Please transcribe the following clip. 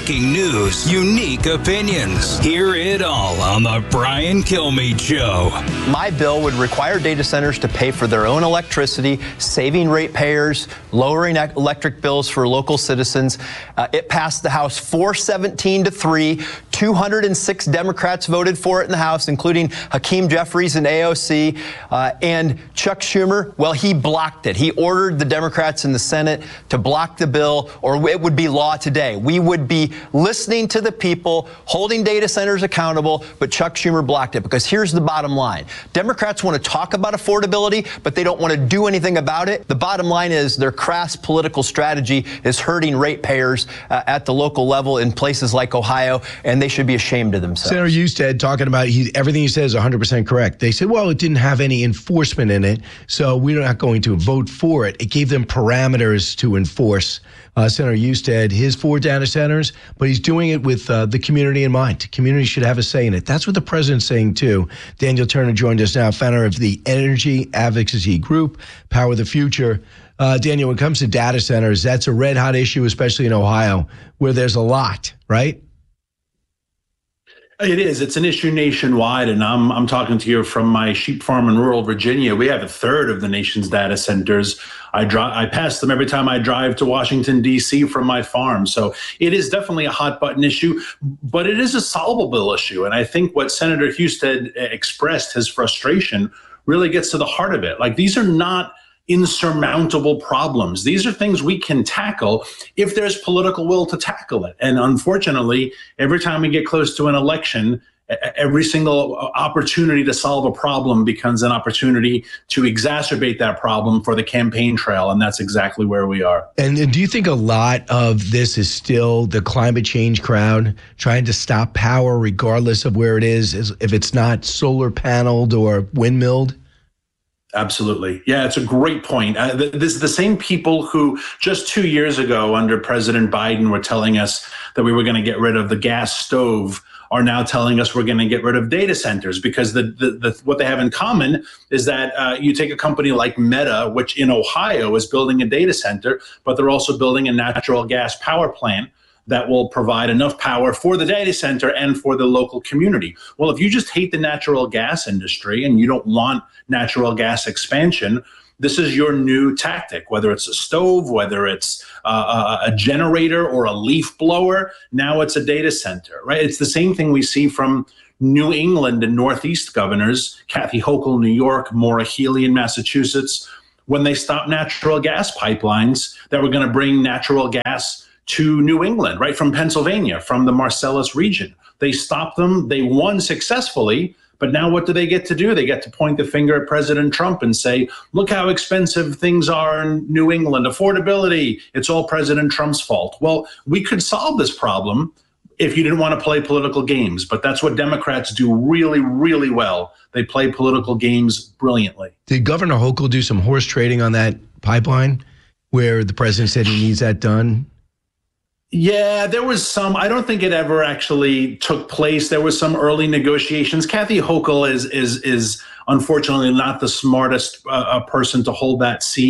breaking news, unique opinions. Hear it all on the Brian Kilmeade Show. My bill would require data centers to pay for their own electricity, saving ratepayers, lowering electric bills for local citizens. It passed the House 417-3. 206 Democrats voted for it in the House, including Hakeem Jeffries and AOC. And Chuck Schumer, well, he blocked it. He ordered the Democrats in the Senate to block the bill, or it would be law today. We would be listening to the people, holding data centers accountable, but Chuck Schumer blocked it. Because here's the bottom line. Democrats want to talk about affordability, but they don't want to do anything about it. The bottom line is their crass political strategy is hurting ratepayers at the local level in places like Ohio, and they should be ashamed of themselves. Senator Husted talking about everything he says is 100% correct. They said, well, it didn't have any enforcement in it, so we're not going to vote for it. It gave them parameters to enforce. Senator Husted, his 4 data centers, but he's doing it with the community in mind. The community should have a say in it. That's what the president's saying, too. Daniel Turner joined us now, founder of the Energy Advocacy Group, Power the Future. Daniel, when it comes to data centers, that's a red-hot issue, especially in Ohio, where there's a lot, right? It is. It's an issue nationwide, and I'm talking to you from my sheep farm in rural Virginia. We have a third of the nation's data centers. I pass them every time I drive to Washington, D.C. from my farm. So it is definitely a hot button issue, but it is a solvable issue. And I think what Senator Husted expressed, his frustration, really gets to the heart of it. Like, these are not insurmountable problems. These are things we can tackle if there's political will to tackle it. And unfortunately, every time we get close to an election, every single opportunity to solve a problem becomes an opportunity to exacerbate that problem for the campaign trail. And that's exactly where we are. And do you think a lot of this is still the climate change crowd trying to stop power regardless of where it is, if it's not solar paneled or windmilled? Absolutely. Yeah, it's a great point. This is the same people who just 2 years ago under President Biden were telling us that we were going to get rid of the gas stove are now telling us we're going to get rid of data centers, because what they have in common is that you take a company like Meta, which in Ohio is building a data center, but they're also building a natural gas power plant that will provide enough power for the data center and for the local community. Well, if you just hate the natural gas industry and you don't want natural gas expansion, this is your new tactic, whether it's a stove, whether it's a generator or a leaf blower. Now it's a data center, right? It's the same thing we see from New England and Northeast governors, Kathy Hochul, New York, Maura Healey in Massachusetts, when they stopped natural gas pipelines that were going to bring natural gas to New England, right, from Pennsylvania, from the Marcellus region. They stopped them. They won successfully. But now what do they get to do? They get to point the finger at President Trump and say, look how expensive things are in New England. Affordability, it's all President Trump's fault. Well, we could solve this problem if you didn't want to play political games. But that's what Democrats do really, really well. They play political games brilliantly. Did Governor Hochul do some horse trading on that pipeline where the president said he needs that done? Yeah, there was some. I don't think it ever actually took place. There was some early negotiations. Kathy Hochul is unfortunately not the smartest person to hold that seat.